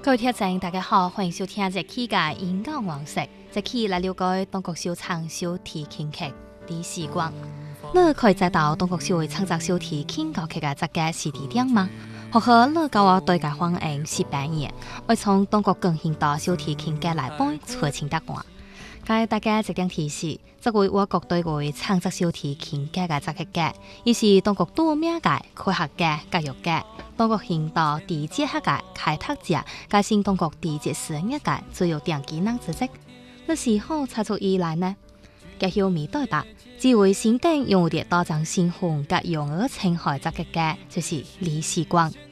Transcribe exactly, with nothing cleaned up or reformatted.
各位聽眾，大家好，歡迎收聽這期嘅演講往昔。這期來了解東國秀長小提琴劇李時光。你可以知道東國秀為創作小提琴歌曲嘅這個時地點嗎？或許你教我對嘅反應是半年，會從東國更新到小提琴嘅來本出清答案。介大家一點提示，這位我國對為創作小提琴嘅嘅這個嘅，伊是東國多名嘅科學嘅教育嘅。東國興到地質學嘅開拓者，加上東國地質師業嘅主要點技能知識。你是否猜出以來呢？嘅後面對白，只為先定用啲多張新紅嘅用語稱海這個嘅，就是李時光。